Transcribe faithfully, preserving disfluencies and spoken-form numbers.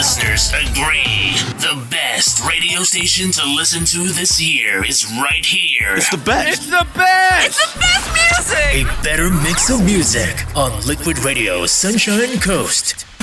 listeners agree. The best radio station to listen to this year is right here. It's the best. It's the best. It's the best music. A better mix of music on Liquid Radio Sunshine Coast.